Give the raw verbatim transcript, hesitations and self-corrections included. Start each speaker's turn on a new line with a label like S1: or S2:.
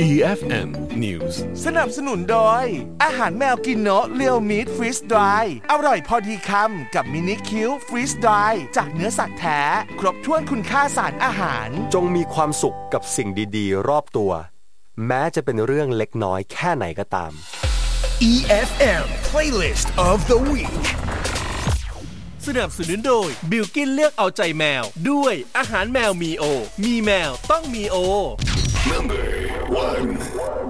S1: อี เอฟ เอ็ม News
S2: สนับสนุนโดยอาหารแมวกินโนะเรียวมีทฟรีสดรายอร่อยพอดีคำกับมินิคิวฟรีสดรายจากเนื้อสัตว์แท้ครบถ้วนคุณค่าสารอาหาร
S3: จงมีความสุขกับสิ่งดีๆรอบตัวแม้จะเป็นเรื่องเล็กน้อยแค่ไหนก็ตาม
S4: อี เอฟ เอ็ม Playlist of the Week
S5: สนับสนุนโดยบิลกินเลือกเอาใจแมวด้วยอาหารแมวมีโอมีแมวต้องมีโอ
S4: Number one